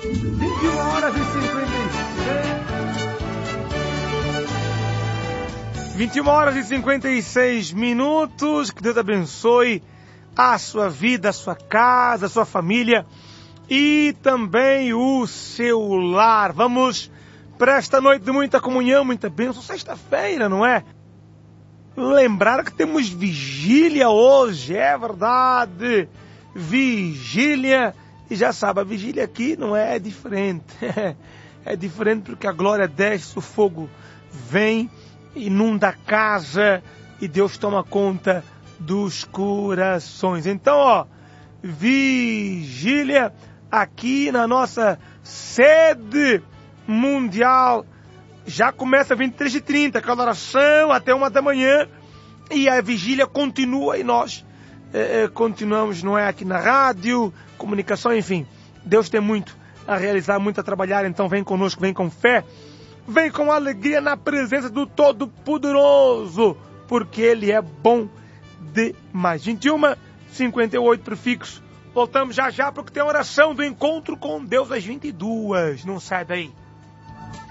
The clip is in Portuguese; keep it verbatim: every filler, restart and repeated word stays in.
vinte e uma horas e cinquenta e seis. vinte e uma horas e cinquenta e seis minutos. Que Deus abençoe a sua vida, a sua casa, a sua família e também o seu lar. Vamos para esta noite de muita comunhão, muita bênção. Sexta-feira, não é? Lembrar que temos vigília hoje, é verdade. Vigília. E já sabe, a vigília aqui não é diferente. É diferente porque a glória desce, o fogo vem, inunda a casa e Deus toma conta dos corações. Então, ó, vigília aqui na nossa sede mundial. Já começa vinte e três e trinta, aquela oração até uma da manhã. E a vigília continua e nós eh, continuamos, não é, aqui na rádio, comunicação, enfim. Deus tem muito a realizar, muito a trabalhar, então vem conosco, vem com fé. Vem com alegria na presença do Todo-Poderoso, porque Ele é bom demais. vinte e uma, cinquenta e oito prefixo. Voltamos já já porque tem a oração do encontro com Deus às vinte e duas. Não sai daí.